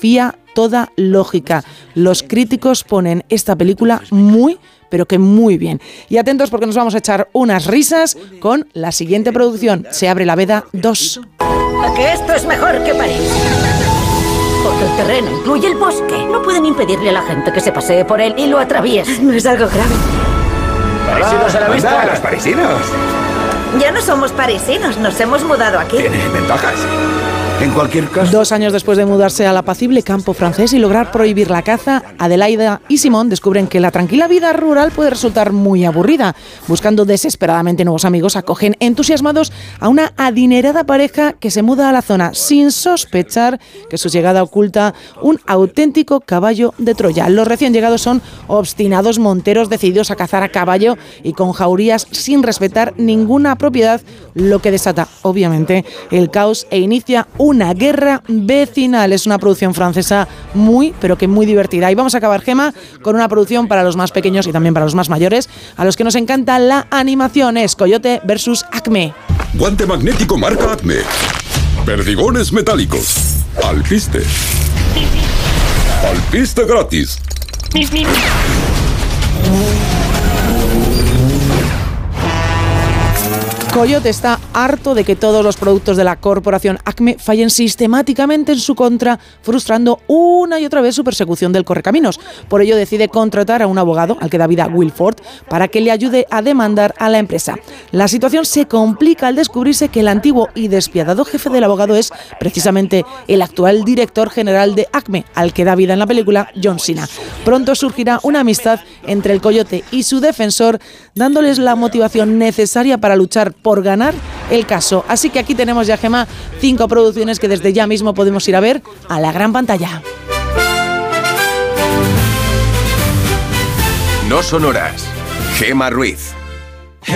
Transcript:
desafía toda lógica. Los críticos ponen esta película muy, pero que muy bien. Y atentos porque nos vamos a echar unas risas con la siguiente producción. Se abre la veda 2. ¿A que esto es mejor que París? Porque el terreno incluye el bosque. No pueden impedirle a la gente que se pasee por él y lo atraviese. No es algo grave. Parisinos a la vista. Los parisinos. Ya no somos parisinos, nos hemos mudado aquí. Tiene ventajas. En cualquier caso... 2 años después de mudarse al apacible campo francés y lograr prohibir la caza, Adelaida y Simón descubren que la tranquila vida rural puede resultar muy aburrida. Buscando desesperadamente nuevos amigos, acogen entusiasmados a una adinerada pareja que se muda a la zona sin sospechar que su llegada oculta un auténtico caballo de Troya. Los recién llegados son obstinados monteros decididos a cazar a caballo y con jaurías sin respetar ninguna propiedad, lo que desata, obviamente, el caos e inicia una guerra vecinal. Es una producción francesa muy, pero que muy divertida. Y vamos a acabar, Gema, con una producción para los más pequeños y también para los más mayores, a los que nos encanta la animación. Es Coyote versus Acme. Guante magnético marca Acme. Perdigones metálicos. Alpiste. Alpiste gratis. Coyote está harto de que todos los productos de la corporación Acme fallen sistemáticamente en su contra, frustrando una y otra vez su persecución del correcaminos. Por ello decide contratar a un abogado, al que da vida Wilford, para que le ayude a demandar a la empresa. La situación se complica al descubrirse que el antiguo y despiadado jefe del abogado es precisamente el actual director general de Acme, al que da vida en la película John Cena. Pronto surgirá una amistad entre el Coyote y su defensor, dándoles la motivación necesaria para luchar por ganar el caso. Así que aquí tenemos ya, Gema, 5 producciones que desde ya mismo podemos ir a ver a la gran pantalla. No sonoras. Gema Ruiz.